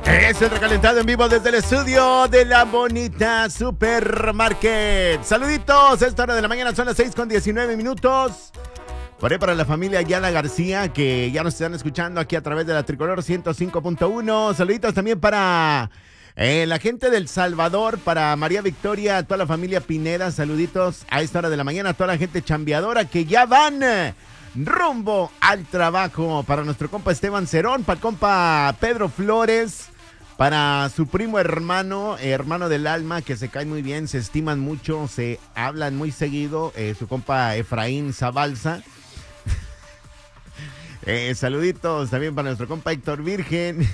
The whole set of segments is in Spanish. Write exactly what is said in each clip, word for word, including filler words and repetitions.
Es el recalentado en vivo desde el estudio de la bonita Supermarket. Saluditos, a esta hora de la mañana son las seis con diecinueve minutos. Por ahí para la familia Ayala García, que ya nos están escuchando aquí a través de la Tricolor ciento cinco punto uno. Saluditos también para eh, la gente del Salvador, para María Victoria, toda la familia Pineda. Saluditos a esta hora de la mañana, toda la gente chambeadora que ya van eh, rumbo al trabajo. Para nuestro compa Esteban Cerón, para el compa Pedro Flores, para su primo hermano, eh, hermano del alma, que se caen muy bien, se estiman mucho, se hablan muy seguido, eh, su compa Efraín Zabalza. Eh, saluditos también para nuestro compa Héctor Virgen.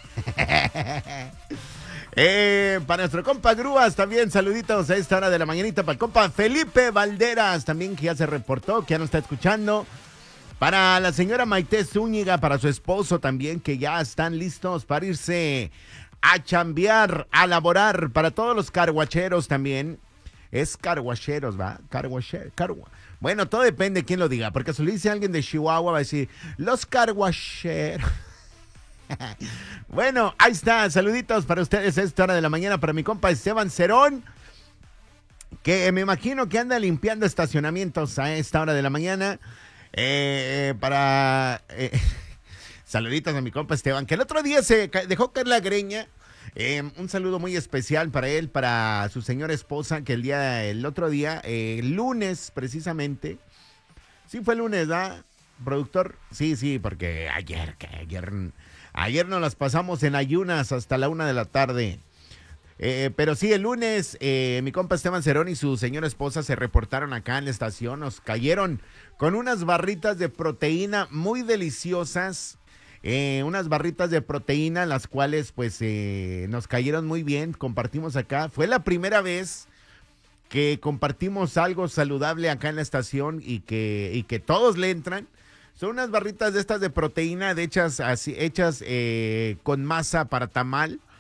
eh, para nuestro compa Grúas también, saluditos a esta hora de la mañanita. Para el compa Felipe Valderas también, que ya se reportó, que ya nos está escuchando. Para la señora Maite Zúñiga, para su esposo también, que ya están listos para irse a chambear, a laborar. Para todos los carguacheros también. Es carguacheros, ¿va? Carguacheros, cargua. Bueno, todo depende de quién lo diga, porque si lo dice alguien de Chihuahua va a decir, los carguacheros. Bueno, ahí está, saluditos para ustedes a esta hora de la mañana, para mi compa Esteban Cerón, que me imagino que anda limpiando estacionamientos a esta hora de la mañana. Eh, para... Eh, saluditos a mi compa Esteban, que el otro día se dejó caer la greña. Eh, un saludo muy especial para él, para su señora esposa, que el día, el otro día, eh, el lunes precisamente, sí fue el lunes, ¿verdad, productor? Sí, sí, porque ayer, que ayer, ayer nos las pasamos en ayunas hasta la una de la tarde. Eh, pero sí, el lunes, eh, mi compa Esteban Cerón y su señora esposa se reportaron acá en la estación, nos cayeron con unas barritas de proteína muy deliciosas. Eh, unas barritas de proteína, las cuales pues eh, nos cayeron muy bien, compartimos acá. Fue la primera vez que compartimos algo saludable acá en la estación y que, y que todos le entran. Son unas barritas de estas de proteína de hechas, así, hechas eh, con masa para tamal.